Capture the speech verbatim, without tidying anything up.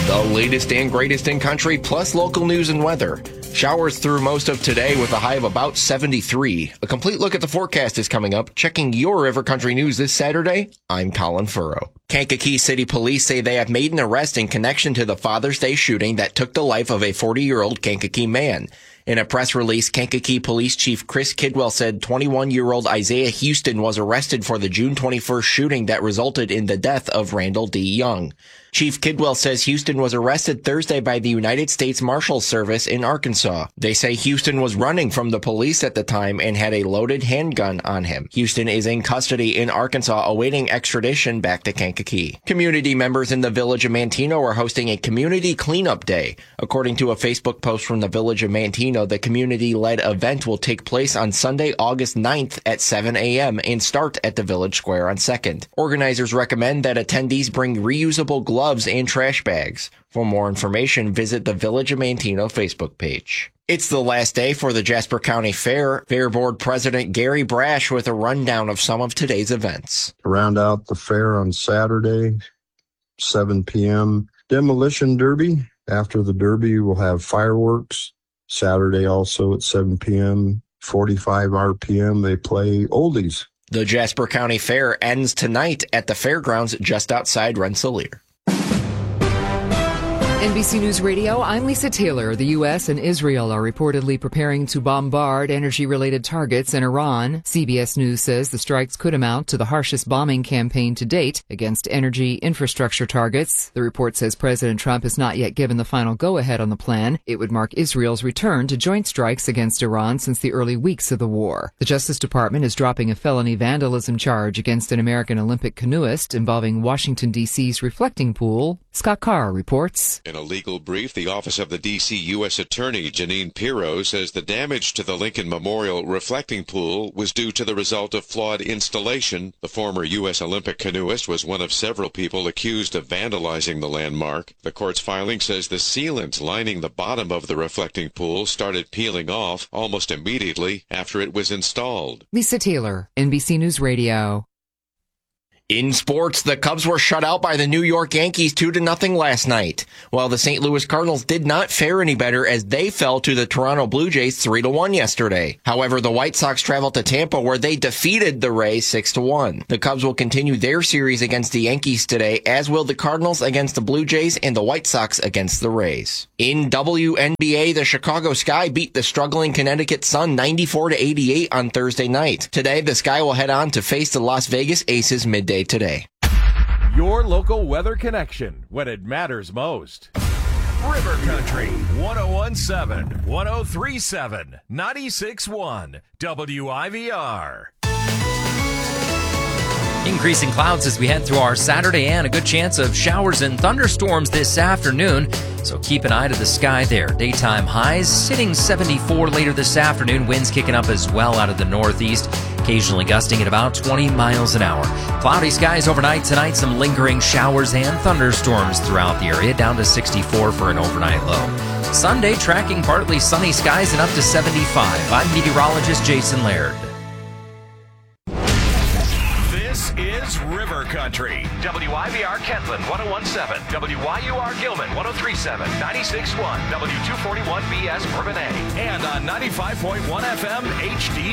The latest and greatest in country, plus local news and weather. Showers through most of today with a high of about seventy-three. A complete look at the forecast is coming up. Checking your River Country news this Saturday, I'm Colin Furrow. Kankakee City Police say they have made an arrest in connection to the Father's Day shooting that took the life of a forty-year-old Kankakee man. In a press release, Kankakee Police Chief Chris Kidwell said twenty-one-year-old Isaiah Houston was arrested for the June twenty-first shooting that resulted in the death of Randall D. Young. Chief Kidwell says Houston was arrested Thursday by the United States Marshals Service in Arkansas. They say Houston was running from the police at the time and had a loaded handgun on him. Houston is in custody in Arkansas awaiting extradition back to Kankakee. Community members in the Village of Manteno are hosting a community cleanup day. According to a Facebook post from the Village of Manteno, the community-led event will take place on Sunday, August ninth at seven a.m. and start at the Village Square on second. Organizers recommend that attendees bring reusable gloves gloves and trash bags. For more information, visit the Village of Manteno Facebook page. It's the last day for the Jasper County Fair. Fair Board President Gary Brash with a rundown of some of today's events. To round out the fair on Saturday, seven p.m. Demolition Derby. After the Derby, we'll have fireworks. Saturday also at seven p.m., forty-five R P M, they play oldies. The Jasper County Fair ends tonight at the fairgrounds just outside Rensselaer. N B C News Radio, I'm Lisa Taylor. The U S and Israel are reportedly preparing to bombard energy-related targets in Iran. C B S News says the strikes could amount to the harshest bombing campaign to date against energy infrastructure targets. The report says President Trump has not yet given the final go-ahead on the plan. It would mark Israel's return to joint strikes against Iran since the early weeks of the war. The Justice Department is dropping a felony vandalism charge against an American Olympic canoeist involving Washington, D C's reflecting pool. Scott Carr reports. In a legal brief, the Office of the D C U S Attorney, Janine Pirro, says the damage to the Lincoln Memorial reflecting pool was due to the result of flawed installation. The former U S Olympic canoeist was one of several people accused of vandalizing the landmark. The court's filing says the sealant lining the bottom of the reflecting pool started peeling off almost immediately after it was installed. Lisa Taylor, N B C News Radio. In sports, the Cubs were shut out by the New York Yankees two to nothing last night, while the Saint Louis Cardinals did not fare any better as they fell to the Toronto Blue Jays three to one yesterday. However, the White Sox traveled to Tampa where they defeated the Rays six to one. The Cubs will continue their series against the Yankees today, as will the Cardinals against the Blue Jays and the White Sox against the Rays. In W N B A, the Chicago Sky beat the struggling Connecticut Sun ninety-four to eighty-eight on Thursday night. Today, the Sky will head on to face the Las Vegas Aces midday today. Your local weather connection when it matters most. River Country, one oh one point seven, one oh three point seven, ninety-six point one, W I V R. Increasing clouds as we head through our Saturday and a good chance of showers and thunderstorms this afternoon. So keep an eye to the sky there. Daytime highs sitting seventy-four later this afternoon. Winds kicking up as well out of the northeast, occasionally gusting at about twenty miles an hour. Cloudy skies overnight tonight. Some lingering showers and thunderstorms throughout the area, down to sixty-four for an overnight low. Sunday tracking partly sunny skies and up to seventy-five. I'm meteorologist Jason Laird. This is River Country. W I V R Kentland, one oh one point seven. W Y U R Gilman, one oh three point seven, ninety-six point one. W two forty-one B S Bourbonnais. And on ninety-five point one F M H D